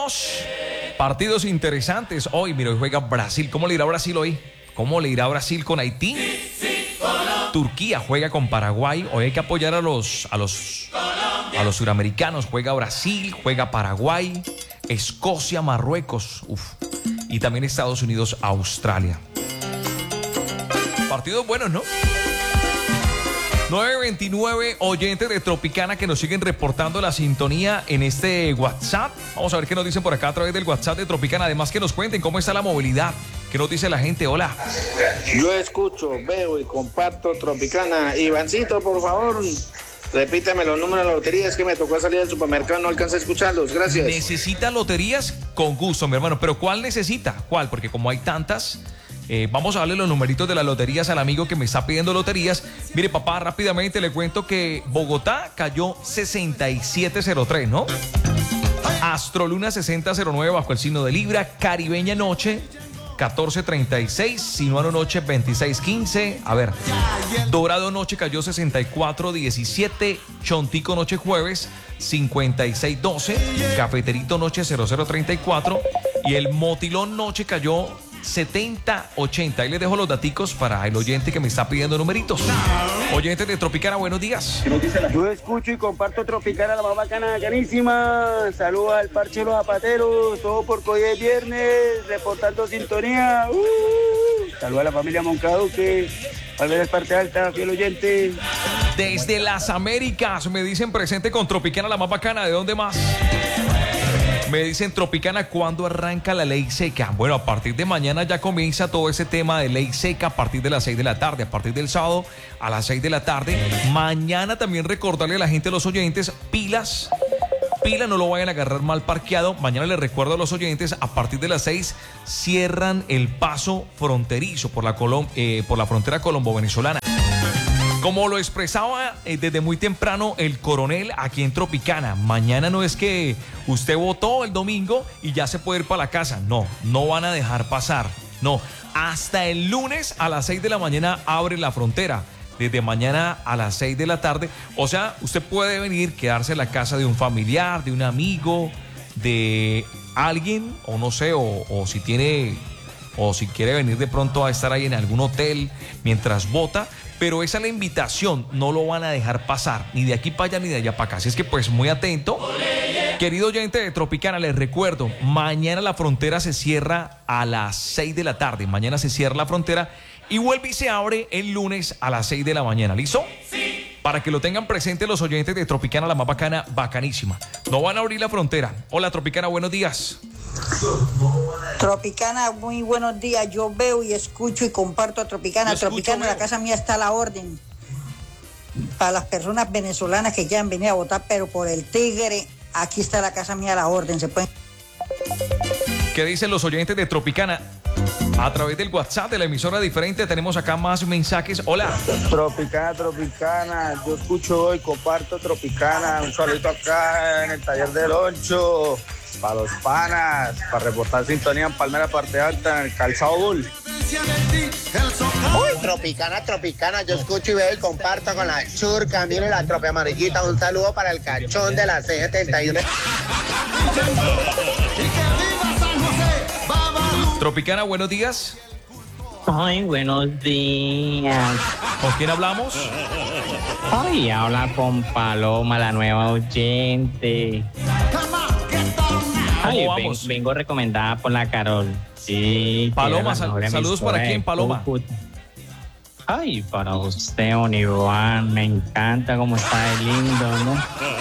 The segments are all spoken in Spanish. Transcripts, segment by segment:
Partidos interesantes. Hoy, mira, hoy juega Brasil. ¿Cómo le irá a Brasil hoy? ¿Cómo le irá a Brasil con Haití? Turquía juega con Paraguay. Hoy hay que apoyar a los suramericanos. Juega Brasil, juega Paraguay, Escocia, Marruecos. Y también Estados Unidos, Australia. Partidos buenos, ¿no? 929 oyentes de Tropicana que nos siguen reportando la sintonía en este WhatsApp. Vamos a ver qué nos dicen por acá a través del WhatsApp de Tropicana. Además que nos cuenten cómo está la movilidad. ¿Qué nos dice la gente? Hola. Yo escucho, veo y comparto Tropicana. Ivancito, por favor, repítame los números de la lotería. Es que me tocó salir del supermercado, no alcancé a escucharlos. Gracias. ¿Necesita loterías? Con gusto, mi hermano. ¿Pero cuál necesita? ¿Cuál? Porque como hay tantas... vamos a darle los numeritos de las loterías al amigo que me está pidiendo loterías. Mire, papá, rápidamente le cuento que Bogotá cayó 6703, ¿no? Astroluna 6009 bajo el signo de Libra. Caribeña Noche 1436. Sinuano Noche 2615. A ver, Dorado Noche cayó 6417. Chontico Noche Jueves 5612. Cafeterito Noche 0034. Y el Motilón Noche cayó 7080. Ahí les dejo los daticos para el oyente que me está pidiendo numeritos. Oyentes de Tropicana, buenos días. Yo escucho y comparto Tropicana, la más bacana, bacanísima. Saludos al parche de los zapateros, todo porque hoy es viernes, reportando sintonía. Saludos a la familia Moncaduque, Valverde Parte Alta, fiel oyente. Desde las Américas me dicen presente con Tropicana, la más bacana. ¿De dónde más? Me dicen Tropicana, ¿cuándo arranca la ley seca? Bueno, a partir de mañana ya comienza todo ese tema de ley seca a partir de las 6 de la tarde, a partir del sábado a las 6 de la tarde. Mañana también recordarle a la gente, a los oyentes, pilas, no lo vayan a agarrar mal parqueado. Mañana les recuerdo a los oyentes, a partir de las 6 cierran el paso fronterizo por la frontera colombo-venezolana. Como lo expresaba desde muy temprano el coronel aquí en Tropicana, mañana no es que usted votó el domingo y ya se puede ir para la casa. No van a dejar pasar. No, hasta el lunes a las 6 de la mañana abre la frontera. Desde mañana a las 6 de la tarde. O sea, usted puede venir, quedarse en la casa de un familiar, de un amigo, de alguien, o no sé, o si tiene... o si quiere venir de pronto a estar ahí en algún hotel mientras vota, pero esa es la invitación, no lo van a dejar pasar, ni de aquí para allá ni de allá para acá. Así es que pues muy atento. Querido oyente de Tropicana, les recuerdo, mañana la frontera se cierra a las 6 de la tarde, mañana se cierra la frontera y vuelve y se abre el lunes a las 6 de la mañana, ¿listo? Sí. Para que lo tengan presente los oyentes de Tropicana, la más bacana, bacanísima. No van a abrir la frontera. Hola Tropicana, buenos días. Tropicana, muy buenos días. Yo veo y escucho y comparto a Tropicana. Tropicana, en la casa mía está la orden para las personas venezolanas que quieran venir a votar, pero por el tigre, aquí está la casa mía, la orden. Se pueden... ¿Qué dicen los oyentes de Tropicana? A través del WhatsApp de la emisora diferente tenemos acá más mensajes. Hola. Tropicana, yo escucho hoy, comparto Tropicana. Un saludo acá en el taller del 8. Para los panas, para reportar sintonía en Palmera Parte Alta, en el Calzado Bull. Uy, Tropicana, yo escucho y veo y comparto con la churca, mire la tropa amarillita. Un saludo para el cachón de la C71. Tropicana, buenos días. Ay, buenos días. ¿Con quién hablamos? Ay, habla con Paloma, la nueva oyente. Ay, vengo recomendada por la Carol. Sí. Paloma, saludos para quién, Paloma. Ay, para usted, don Iván. Me encanta cómo está de lindo, ¿no?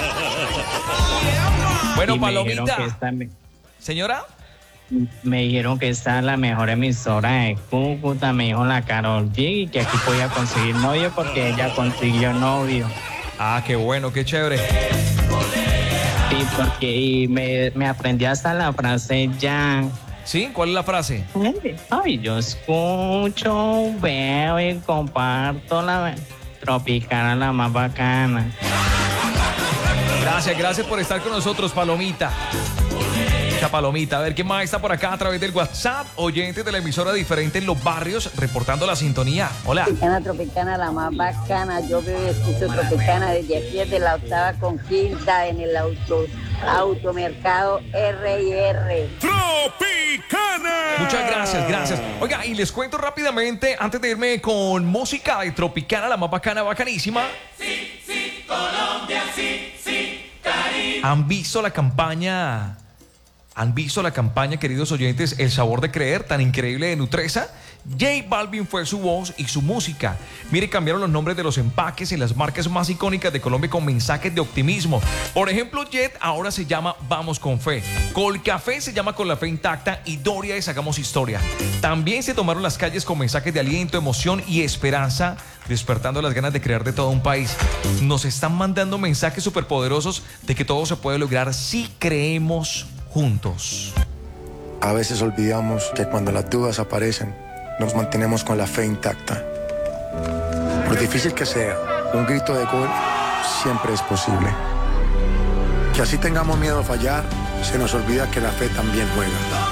Bueno, Palomita. Señora. Me dijeron que esta es la mejor emisora de Cúcuta, me dijo la Carol G, y que aquí podía conseguir novio porque ella consiguió novio. Ah, qué bueno, qué chévere. Sí, porque me aprendí hasta la frase ya. ¿Sí? ¿Cuál es la frase? Ay, yo escucho, veo y comparto la Tropicana, la más bacana. Gracias por estar con nosotros, Palomita. esa palomita. A ver, ¿qué más está por acá a través del WhatsApp? Oyentes de la emisora diferente en los barrios reportando la sintonía. Hola. Tropicana, la más bacana. Yo veo y escucho Tropicana desde aquí, desde la 8ª con 5ª en el automercado R&R. ¡Tropicana! Muchas gracias, gracias. Oiga, y les cuento rápidamente, antes de irme con música de Tropicana, la más bacana, bacanísima. Sí, sí, Colombia, sí, sí, Caribe. ¿Han visto la campaña? Queridos oyentes, El Sabor de Creer, tan increíble de Nutresa? J Balvin fue su voz y su música. Mire, cambiaron los nombres de los empaques en las marcas más icónicas de Colombia con mensajes de optimismo. Por ejemplo, Jet ahora se llama Vamos con Fe. Colcafé se llama Con la Fe Intacta y Doria es Hagamos Historia. También se tomaron las calles con mensajes de aliento, emoción y esperanza, despertando las ganas de crear de todo un país. Nos están mandando mensajes superpoderosos de que todo se puede lograr si creemos juntos. A veces olvidamos que cuando las dudas aparecen, nos mantenemos con la fe intacta. Por difícil que sea, un grito de gol siempre es posible. Que así tengamos miedo a fallar, se nos olvida que la fe también juega.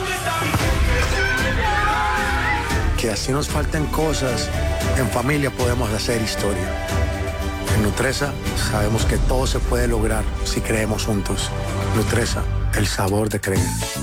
Que así nos falten cosas, en familia podemos hacer historia. En Nutresa sabemos que todo se puede lograr si creemos juntos. Nutresa, el sabor de creer.